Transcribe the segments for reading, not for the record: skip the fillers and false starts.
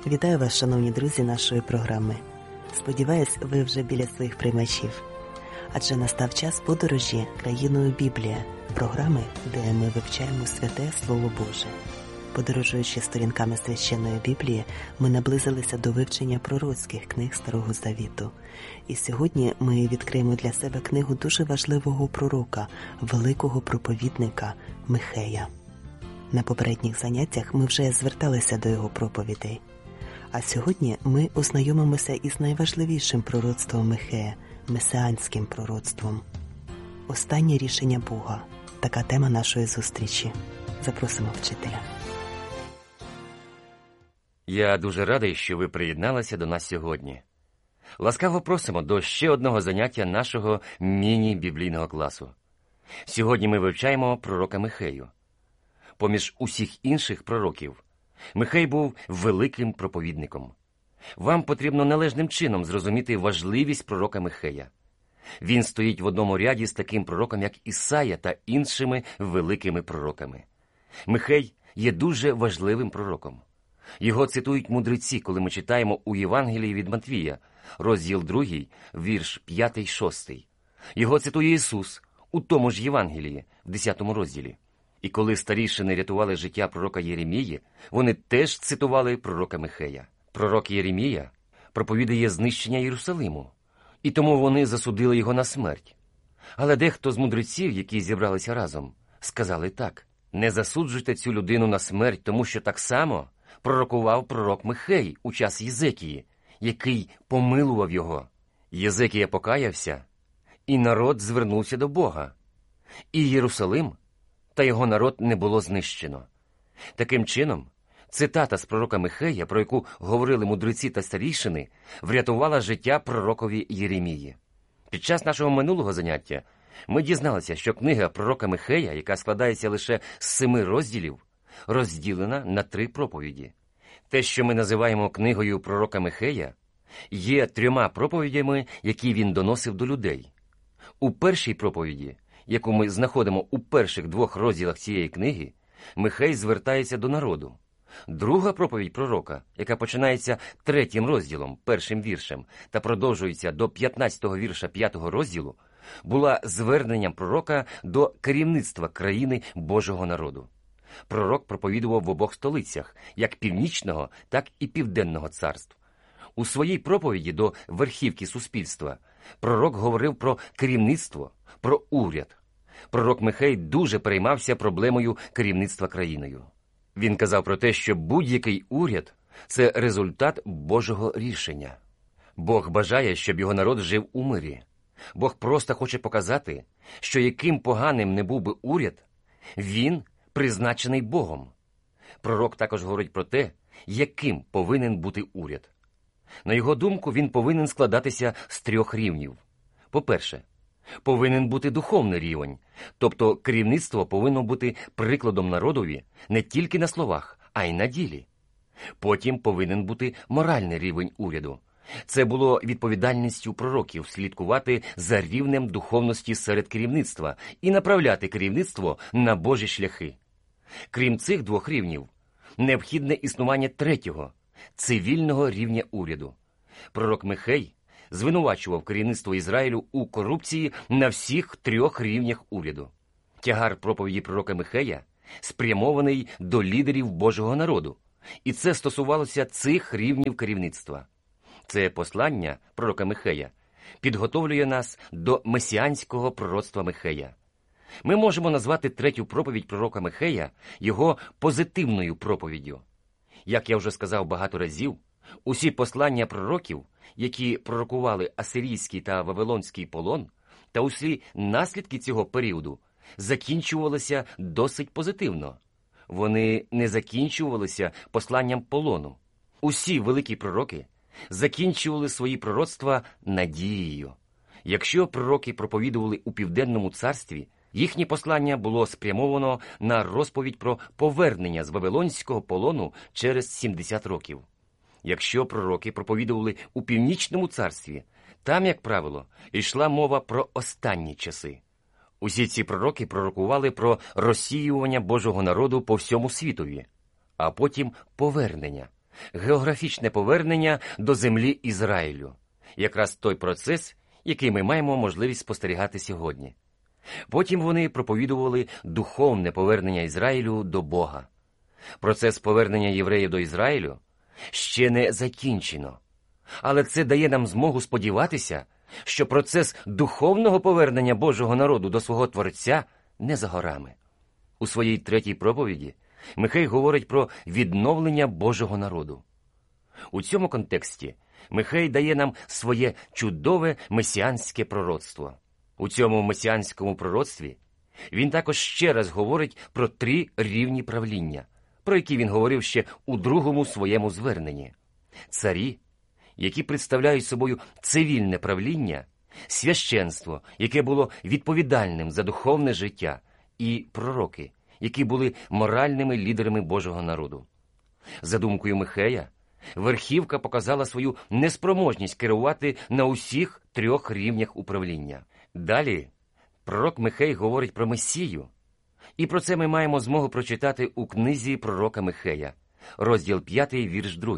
Вітаю вас, шановні друзі нашої програми. Сподіваюсь, ви вже біля своїх приймачів. Адже настав час подорожі країною Біблія, програми, де ми вивчаємо святе Слово Боже. Подорожуючи сторінками Священної Біблії, ми наблизилися до вивчення пророцьких книг Старого Завіту. І сьогодні ми відкриємо для себе книгу дуже важливого пророка, великого проповідника Михея. На попередніх заняттях ми вже зверталися до його проповідей. А сьогодні ми ознайомимося із найважливішим пророцтвом Михея – месіанським пророцтвом. Останнє рішення Бога – така тема нашої зустрічі. Запросимо вчителя. Я дуже радий, що ви приєдналися до нас сьогодні. Ласкаво просимо до ще одного заняття нашого міні-біблійного класу. Сьогодні ми вивчаємо пророка Михею. Поміж усіх інших пророків, Михей був великим проповідником. Вам потрібно належним чином зрозуміти важливість пророка Михея. Він стоїть в одному ряді з таким пророком, як Ісая та іншими великими пророками. Михей є дуже важливим пророком. Його цитують мудреці, коли ми читаємо у Євангелії від Матвія, розділ 2, вірш 5-6. Його цитує Ісус у тому ж Євангелії, в 10 розділі. І коли старішини рятували життя пророка Єремії, вони теж цитували пророка Михея. Пророк Єремія проповідує знищення Єрусалиму, і тому вони засудили його на смерть. Але дехто з мудреців, які зібралися разом, сказали так: не засуджуйте цю людину на смерть, тому що так само пророкував пророк Михей у час Єзекії, який помилував його. Єзекія покаявся, і народ звернувся до Бога. І Єрусалим та його народ не було знищено. Таким чином, цитата з пророка Михея, про яку говорили мудреці та старішини, врятувала життя пророкові Єремії. Під час нашого минулого заняття ми дізналися, що книга пророка Михея, яка складається лише з 7 розділів, розділена на 3 проповіді. Те, що ми називаємо книгою пророка Михея, є 3 проповідями, які він доносив до людей. У першій проповіді, яку ми знаходимо у перших 2 розділах цієї книги, Михей звертається до народу. Друга проповідь пророка, яка починається 3 розділом, 1 віршем, та продовжується до 15 вірша 5 розділу, була зверненням пророка до керівництва країни Божого народу. Пророк проповідував в обох столицях, як північного, так і південного царств. У своїй проповіді до верхівки суспільства пророк говорив про керівництво, про уряд. Пророк Михей дуже переймався проблемою керівництва країною. Він казав про те, що будь-який уряд – це результат Божого рішення. Бог бажає, щоб його народ жив у мирі. Бог просто хоче показати, що яким поганим не був би уряд, він призначений Богом. Пророк також говорить про те, яким повинен бути уряд. На його думку, він повинен складатися з 3 рівнів. По-перше, повинен бути духовний рівень, тобто керівництво повинно бути прикладом народові не тільки на словах, а й на ділі. Потім повинен бути моральний рівень уряду. Це було відповідальністю пророків слідкувати за рівнем духовності серед керівництва і направляти керівництво на Божі шляхи. Крім цих 2 рівнів, необхідне існування 3-го – цивільного рівня уряду. Пророк Михей звинувачував керівництво Ізраїлю у корупції на всіх 3 рівнях уряду. Тягар проповіді пророка Михея спрямований до лідерів Божого народу, і це стосувалося цих рівнів керівництва. Це послання пророка Михея підготовлює нас до месіанського пророцтва Михея. Ми можемо назвати 3-ю проповідь пророка Михея його позитивною проповіддю. Як я вже сказав багато разів, усі послання пророків, які пророкували асирійський та вавилонський полон, та усі наслідки цього періоду, закінчувалися досить позитивно. Вони не закінчувалися посланням полону. Усі великі пророки закінчували свої пророцтва надією. Якщо пророки проповідували у Південному царстві, їхнє послання було спрямовано на розповідь про повернення з вавилонського полону через 70 років. Якщо пророки проповідували у Північному царстві, там, як правило, йшла мова про останні часи. Усі ці пророки пророкували про розсіювання Божого народу по всьому світові, а потім повернення, географічне повернення до землі Ізраїлю. Якраз той процес, який ми маємо можливість спостерігати сьогодні. Потім вони проповідували духовне повернення Ізраїлю до Бога. Процес повернення євреїв до Ізраїлю ще не закінчено. Але це дає нам змогу сподіватися, що процес духовного повернення Божого народу до свого Творця не за горами. У своїй 3-й проповіді Михей говорить про відновлення Божого народу. У цьому контексті Михей дає нам своє чудове месіанське пророцтво. У цьому месіанському пророцтві він також ще раз говорить про 3 рівні правління, про які він говорив ще у 2-му своєму зверненні. Царі, які представляють собою цивільне правління, священство, яке було відповідальним за духовне життя, і пророки, які були моральними лідерами Божого народу. За думкою Михея, верхівка показала свою неспроможність керувати на усіх 3 рівнях управління. Далі пророк Михей говорить про Месію, і про це ми маємо змогу прочитати у книзі пророка Михея, розділ 5, вірш 2.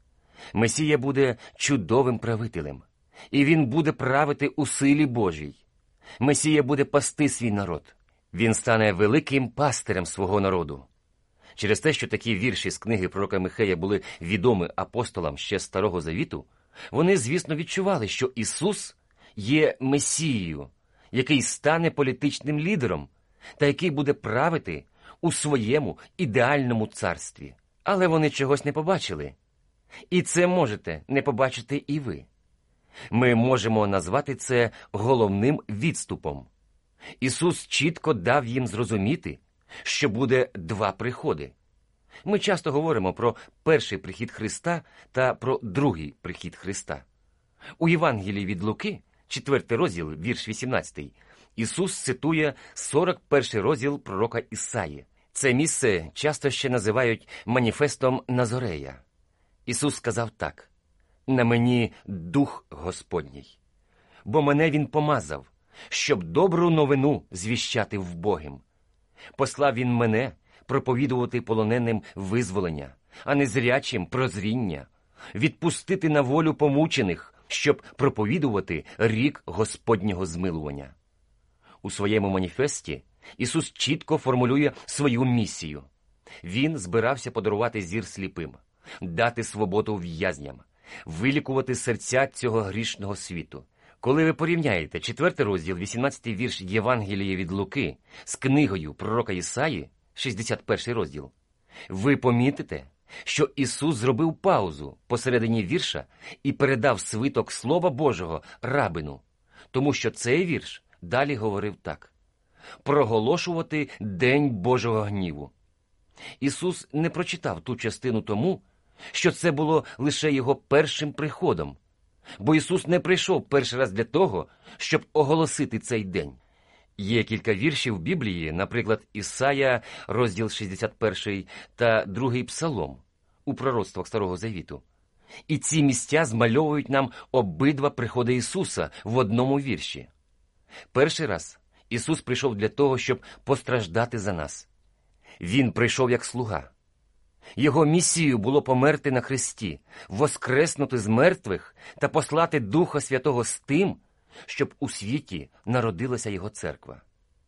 Месія буде чудовим правителем, і він буде правити у силі Божій. Месія буде пасти свій народ. Він стане великим пастирем свого народу. Через те, що такі вірші з книги пророка Михея були відомі апостолам ще Старого Завіту, вони, звісно, відчували, що Ісус є Месією, який стане політичним лідером та який буде правити у своєму ідеальному царстві. Але вони чогось не побачили. І це можете не побачити і ви. Ми можемо назвати це головним відступом. Ісус чітко дав їм зрозуміти, що буде 2 приходи. Ми часто говоримо про перший прихід Христа та про другий прихід Христа. У Євангелії від Луки, 4 розділ, вірш 18, Ісус цитує 41 розділ пророка Ісаї. Це місце часто ще називають маніфестом Назорея. Ісус сказав так: «На мені Дух Господній, бо мене Він помазав, щоб добру новину звіщати вбогим. Послав Він мене проповідувати полоненим визволення, а незрячим прозріння, відпустити на волю помучених, щоб проповідувати рік Господнього змилування». У своєму маніфесті Ісус чітко формулює свою місію. Він збирався подарувати зір сліпим, дати свободу в'язням, вилікувати серця цього грішного світу. Коли ви порівняєте 4 розділ, 18 вірш Євангелія від Луки з книгою пророка Ісаї, 61 розділ, ви помітите, що Ісус зробив паузу посередині вірша і передав свиток Слова Божого рабину, тому що цей вірш далі говорив так: проголошувати День Божого гніву. Ісус не прочитав ту частину тому, що це було лише Його першим приходом, бо Ісус не прийшов перший раз для того, щоб оголосити цей день. Є кілька віршів Біблії, наприклад, Ісая, розділ 61 та 2 Псалом у пророцтвах Старого Завіту. І ці місця змальовують нам обидва приходи Ісуса в одному вірші. Перший раз Ісус прийшов для того, щоб постраждати за нас. Він прийшов як слуга. Його місією було померти на хресті, воскреснути з мертвих та послати Духа Святого з тим, щоб у світі народилася Його церква.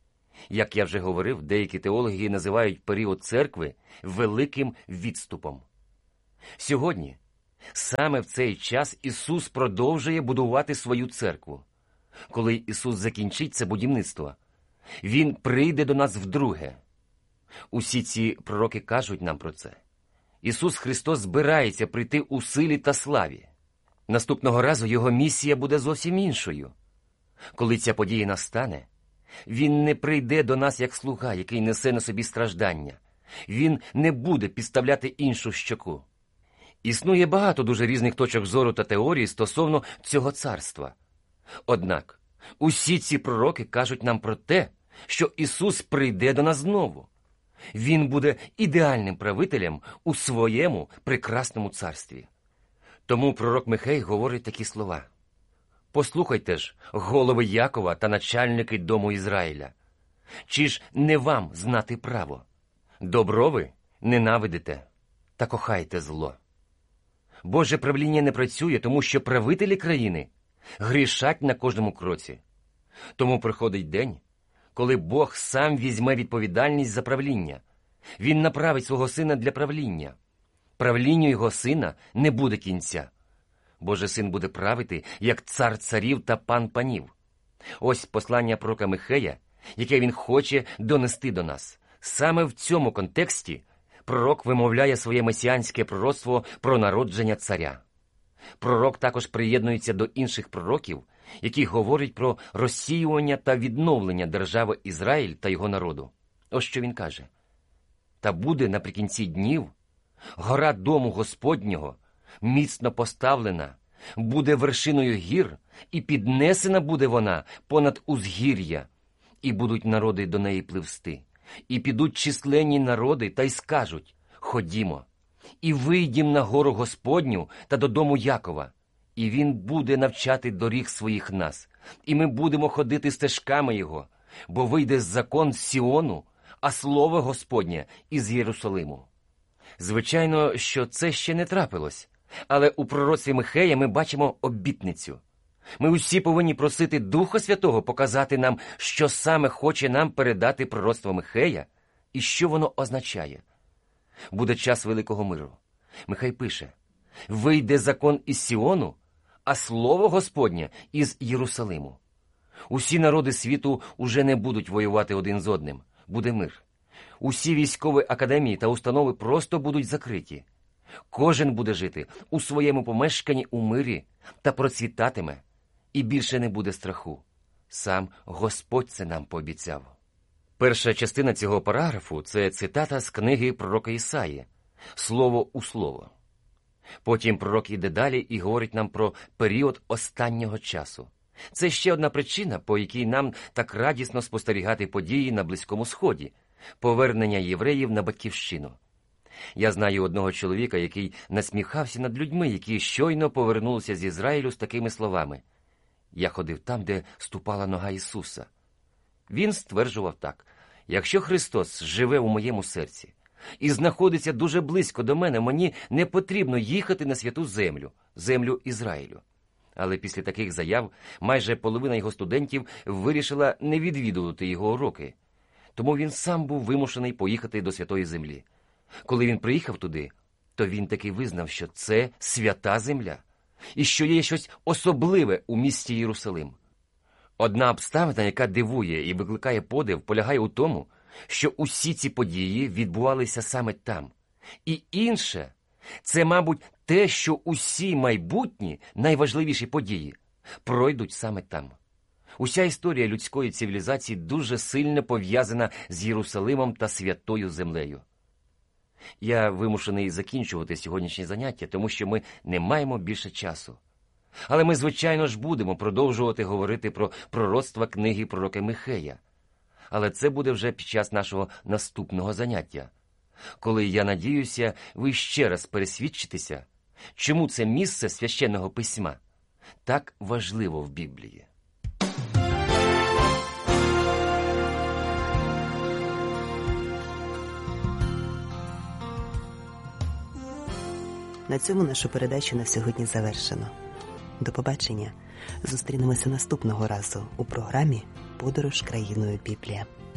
Як я вже говорив, деякі теологи називають період церкви великим відступом. Сьогодні, саме в цей час Ісус продовжує будувати свою церкву. Коли Ісус закінчить це будівництво, Він прийде до нас вдруге. Усі ці пророки кажуть нам про це. Ісус Христос збирається прийти у силі та славі. Наступного разу Його місія буде зовсім іншою. Коли ця подія настане, Він не прийде до нас як слуга, який несе на собі страждання. Він не буде підставляти іншу щоку. Існує багато дуже різних точок зору та теорій стосовно цього царства. Однак, усі ці пророки кажуть нам про те, що Ісус прийде до нас знову. Він буде ідеальним правителем у своєму прекрасному царстві. Тому пророк Михей говорить такі слова: «Послухайте ж, голови Якова та начальники дому Ізраїля, чи ж не вам знати право? Добро ви ненавидите та кохаєте зло. Боже правління не працює, тому що правителі країни грішать на кожному кроці. Тому приходить день, коли Бог сам візьме відповідальність за правління. Він направить свого сина для правління. Правлінню його сина не буде кінця. Божий син буде правити, як цар царів та пан панів. Ось послання пророка Михея, яке він хоче донести до нас. Саме в цьому контексті пророк вимовляє своє месіанське пророцтво про народження царя. Пророк також приєднується до інших пророків, які говорять про розсіювання та відновлення держави Ізраїль та його народу. Ось що він каже. «Та буде наприкінці днів гора дому Господнього міцно поставлена, буде вершиною гір, і піднесена буде вона понад узгір'я, і будуть народи до неї пливсти. І підуть численні народи та й скажуть: ходімо, і вийдім на гору Господню та додому Якова, і він буде навчати доріг своїх нас, і ми будемо ходити стежками його, бо вийде закон з Сіону, а слово Господнє із Єрусалиму». Звичайно, що це ще не трапилось, але у пророцтві Михея ми бачимо обітницю. Ми усі повинні просити Духа Святого показати нам, що саме хоче нам передати пророцтво Михея і що воно означає. Буде час великого миру. Михей пише: «Вийде закон із Сіону, а слово Господнє із Єрусалиму». Усі народи світу уже не будуть воювати один з одним. Буде мир. Усі військові академії та установи просто будуть закриті. Кожен буде жити у своєму помешканні у мирі та процвітатиме, і більше не буде страху. Сам Господь це нам пообіцяв. Перша частина цього параграфу – це цитата з книги пророка Ісаї «Слово у слово». Потім пророк іде далі і говорить нам про період останнього часу. Це ще одна причина, по якій нам так радісно спостерігати події на Близькому Сході – повернення євреїв на батьківщину. Я знаю одного чоловіка, який насміхався над людьми, які щойно повернулися з Ізраїлю з такими словами: «Я ходив там, де ступала нога Ісуса». Він стверджував так: «Якщо Христос живе у моєму серці і знаходиться дуже близько до мене, мені не потрібно їхати на святу землю, землю Ізраїлю». Але після таких заяв майже половина його студентів вирішила не відвідувати його уроки. Тому він сам був вимушений поїхати до Святої Землі. Коли він приїхав туди, то він таки визнав, що це свята земля, і що є щось особливе у місті Єрусалим. Одна обставина, яка дивує і викликає подив, полягає у тому, що усі ці події відбувалися саме там. І інше – це, мабуть, те, що усі майбутні, найважливіші події пройдуть саме там. Уся історія людської цивілізації дуже сильно пов'язана з Єрусалимом та Святою Землею. Я вимушений закінчувати сьогоднішнє заняття, тому що ми не маємо більше часу. Але ми, звичайно ж, будемо продовжувати говорити про пророцтва книги пророка Михея. Але це буде вже під час нашого наступного заняття, коли, я надіюся, ви ще раз пересвідчитеся, чому це місце Священного Письма так важливо в Біблії. На цьому нашу передачу на сьогодні завершено. До побачення. Зустрінемося наступного разу у програмі «Подорож країною Біблія».